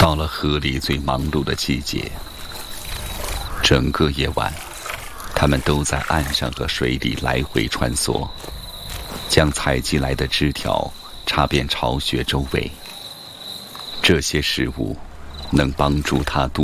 到了河里最忙碌的季节，整个夜晚，他们都在岸上和水里来回穿梭，将采集来的枝条插遍巢穴周围。这些食物能帮助它度